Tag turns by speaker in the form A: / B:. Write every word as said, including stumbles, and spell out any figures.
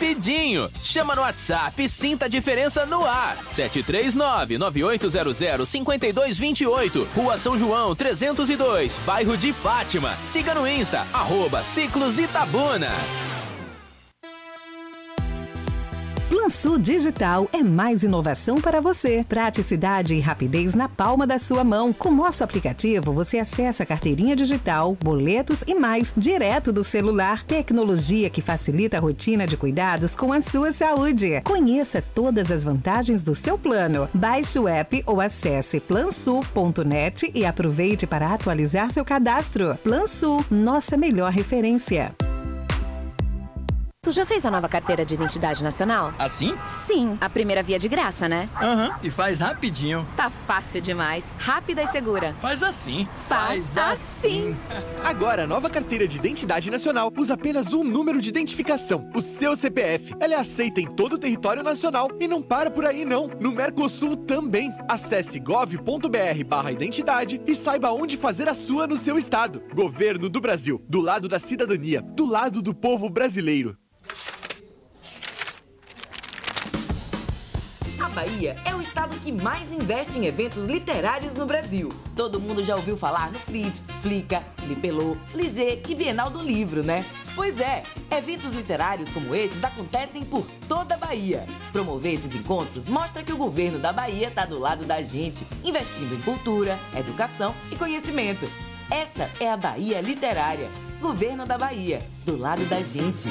A: rapidinho. Chama no WhatsApp e sinta a diferença no ar. sete três nove, nove oito zero zero, cinco dois dois oito, Rua São João trezentos e dois, bairro de Fátima. Siga no Insta, arroba Ciclos Itabuna.
B: Plansul Digital é mais inovação para você. Praticidade e rapidez na palma da sua mão. Com nosso aplicativo, você acessa a carteirinha digital, boletos e mais, direto do celular. Tecnologia que facilita a rotina de cuidados com a sua saúde. Conheça todas as vantagens do seu plano. Baixe o app ou acesse plansul ponto net e aproveite para atualizar seu cadastro. Plansul, nossa melhor referência.
C: Tu já fez a nova carteira de identidade nacional?
D: Assim?
C: Sim, a primeira via de graça, né?
D: Aham, uhum. E faz rapidinho.
C: Tá fácil demais, rápida e segura.
D: Faz assim.
C: Faz, faz assim.
E: Agora, a nova carteira de identidade nacional usa apenas um número de identificação, o seu C P F. Ela é aceita em todo o território nacional e não para por aí não. No Mercosul também. Acesse gov ponto br barra identidade e saiba onde fazer a sua no seu estado. Governo do Brasil, do lado da cidadania, do lado do povo brasileiro.
F: A Bahia é o estado que mais investe em eventos literários no Brasil. Todo mundo já ouviu falar no Flix, Flica, Flipelô, Fligê e Bienal do Livro, né? Pois é, eventos literários como esses acontecem por toda a Bahia. Promover esses encontros mostra que o governo da Bahia está do lado da gente, investindo em cultura, educação e conhecimento. Essa é a Bahia Literária. Governo da Bahia, do lado da gente.